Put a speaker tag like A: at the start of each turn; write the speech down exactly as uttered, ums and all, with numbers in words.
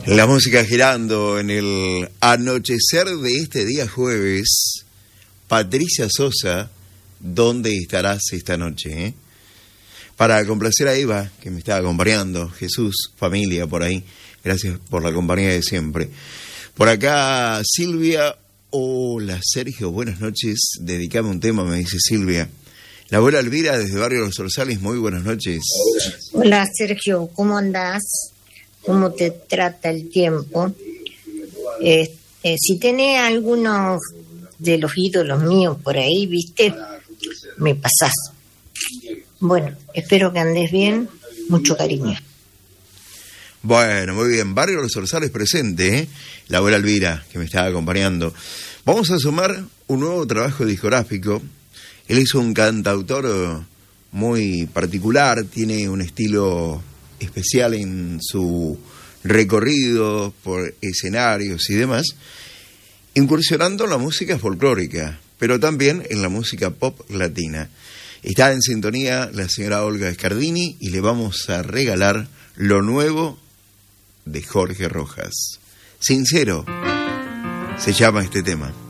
A: La música girando en el anochecer de este día jueves. Patricia Sosa, ¿dónde estarás esta noche? Eh? Para complacer a Eva, que me está acompañando, Jesús, familia por ahí, gracias por la compañía de siempre. Por acá Silvia, hola Sergio, buenas noches, dedicame un tema, me dice Silvia. La abuela Elvira desde Barrio Los Orzales, muy buenas noches.
B: Hola Sergio, ¿cómo andás? ¿Cómo te trata el tiempo? Eh, eh, si tenés algunos de los ídolos míos por ahí, ¿viste? Me pasás. Bueno, espero que andes bien. Mucho cariño.
A: Bueno, muy bien. Barrio Los Orzales presente, ¿eh? La abuela Elvira, que me estaba acompañando. Vamos a sumar un nuevo trabajo discográfico. Él es un cantautor muy particular, tiene un estilo especial en su recorrido por escenarios y demás, incursionando en la música folclórica, pero también en la música pop latina. Está en sintonía la señora Olga Scardini y le vamos a regalar lo nuevo de Jorge Rojas. Sincero se llama este tema.